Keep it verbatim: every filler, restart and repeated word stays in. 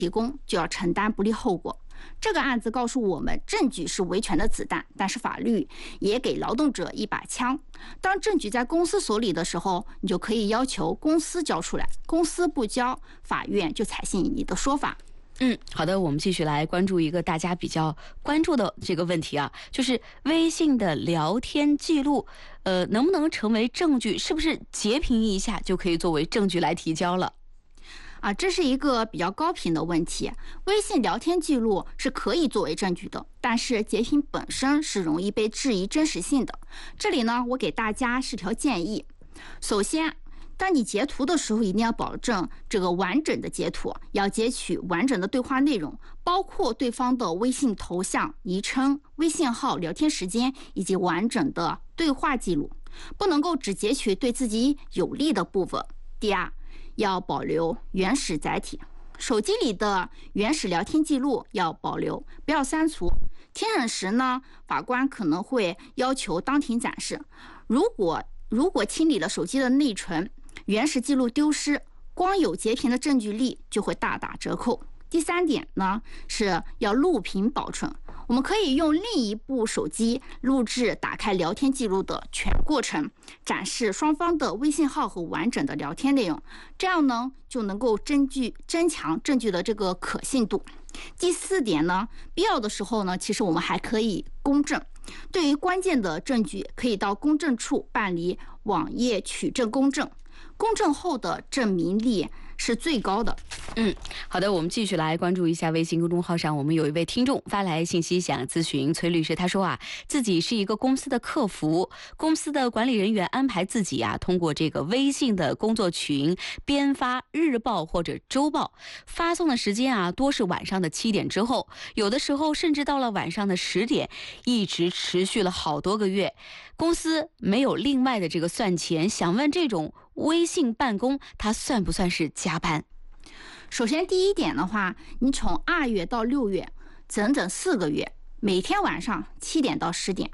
提供就要承担不利后果。这个案子告诉我们，证据是维权的子弹，但是法律也给劳动者一把枪。当证据在公司手里的时候，你就可以要求公司交出来，公司不交，法院就采信你的说法。 嗯，好的，我们继续来关注一个大家比较关注的这个问题啊，就是微信的聊天记录，呃，能不能成为证据？是不是截屏一下就可以作为证据来提交了？ 啊，这是一个比较高频的问题。微信聊天记录是可以作为证据的，但是截屏本身是容易被质疑真实性的。这里呢，我给大家是条建议。首先，当你截图的时候，一定要保证这个完整的截图，要截取完整的对话内容，包括对方的微信头像、昵称、微信号、聊天时间以及完整的对话记录，不能够只截取对自己有利的部分。第二，要保留原始载体，手机里的原始聊天记录要保留，不要删除。庭审时呢，法官可能会要求当庭展示。如果如果清理了手机的内存，原始记录丢失，光有截屏的证据力就会大打折扣。第三点呢，是要录屏保存。我们可以用另一部手机录制打开聊天记录的全过程，展示双方的微信号和完整的聊天内容，这样呢就能够增据增强证据的这个可信度。第四点呢，必要的时候呢，其实我们还可以公证。对于关键的证据，可以到公证处办理网页取证公证，公证后的证明力是最高的。 嗯，好的，我们继续来关注一下微信公众号上，我们有一位听众发来信息想咨询崔律师。他说啊，自己是一个公司的客服，公司的管理人员安排自己啊，通过这个微信的工作群编发日报或者周报，发送的时间啊，多是晚上的七点之后，有的时候甚至到了晚上的十点，一直持续了好多个月。公司没有另外的这个算钱，想问这种微信办公，它算不算是加班？ 首先第一点的话，你从二月到六月，整整四个月，每天晚上七点到十点，